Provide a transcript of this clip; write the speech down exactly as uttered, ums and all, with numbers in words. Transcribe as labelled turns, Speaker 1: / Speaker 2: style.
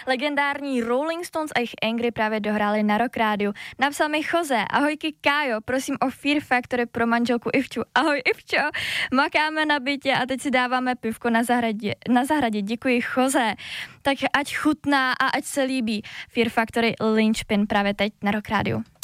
Speaker 1: Legendární Rolling Stones a jejich Angry právě dohráli na Rock Rádiu. Napsal mi Jose, ahojky Kájo, prosím o Fear Factory pro manželku Ivču. Ahoj Ivčo, makáme na bytě a teď si dáváme pivko na zahradě. Na zahradě, děkuji Jose. Tak ať chutná a ať se líbí Fear Factory Linchpin právě teď na Rock Rádiu.